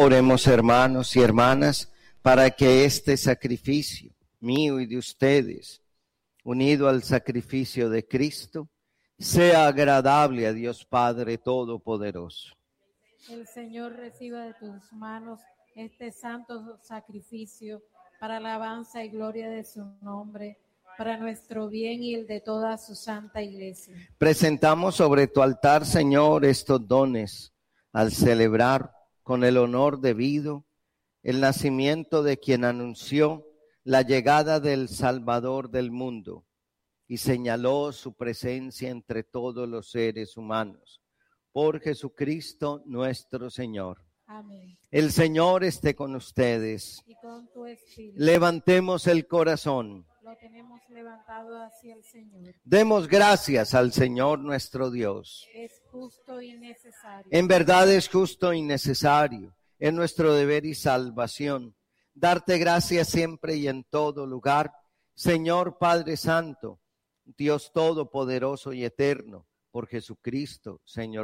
Oremos, hermanos y hermanas, para que este sacrificio mío y de ustedes, unido al sacrificio de Cristo, sea agradable a Dios Padre Todopoderoso. El Señor reciba de tus manos este santo sacrificio para alabanza y gloria de su nombre, para nuestro bien y el de toda su santa iglesia. Presentamos sobre tu altar, Señor, estos dones al celebrar con el honor debido el nacimiento de quien anunció la llegada del Salvador del mundo y señaló su presencia entre todos los seres humanos. Por Jesucristo nuestro Señor. Amén. El Señor esté con ustedes. Y con tu espíritu. Levantemos el corazón. Lo tenemos levantado hacia el Señor. Demos gracias al Señor nuestro Dios. Es justo y necesario. En verdad es justo y necesario. Es nuestro deber y salvación. Darte gracias siempre y en todo lugar. Señor Padre Santo, Dios Todopoderoso y Eterno, por Jesucristo, Señor.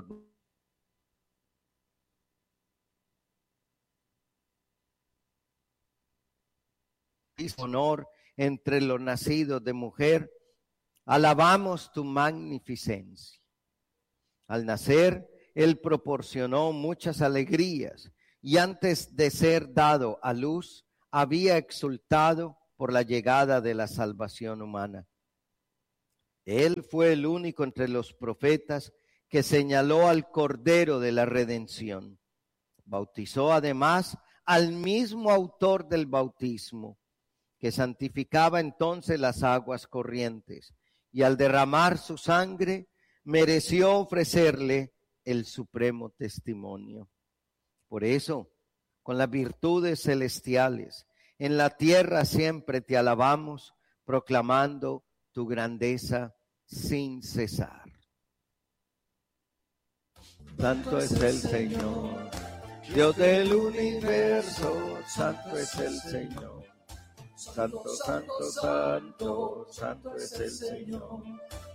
Honor entre los nacidos de mujer, alabamos tu magnificencia. Al nacer, Él proporcionó muchas alegrías y antes de ser dado a luz, había exultado por la llegada de la salvación humana. Él fue el único entre los profetas que señaló al Cordero de la Redención. Bautizó además al mismo autor del bautismo, que santificaba entonces las aguas corrientes, y al derramar su sangre mereció ofrecerle el supremo testimonio. Por eso, con las virtudes celestiales, en la tierra siempre te alabamos, proclamando tu grandeza sin cesar. Santo es el Señor, Dios del universo, santo es el Señor. Santo, santo, santo, santo es el Señor.